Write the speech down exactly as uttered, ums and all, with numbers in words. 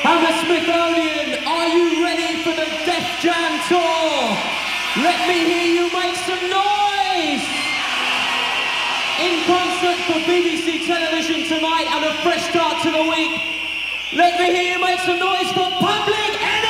Hammersmithonian, are you ready for the Def Jam Tour? Let me hear you make some noise! In concert for B B C Television tonight and a fresh start to the week, let me hear you make some noise for Public Enemy!